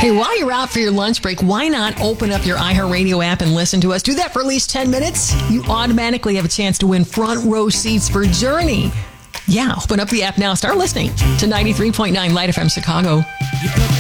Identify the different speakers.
Speaker 1: Hey, while you're out for your lunch break, why not open up your iHeartRadio app and listen to us? Do that for at least 10 minutes. You automatically have a chance to win front row seats for Journey. Yeah, open up the app now. Start listening to 93.9 Light FM Chicago.